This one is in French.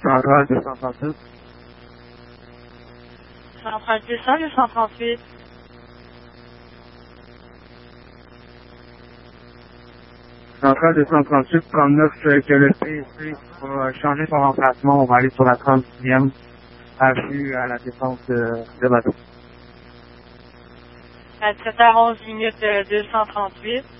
Centrale 238. Centrale 200, 238. Centrale 238, 39, que le PC va changer son emplacement. On va aller sur la 36e avenue à la défense de bateau. À 7h11 minutes 238.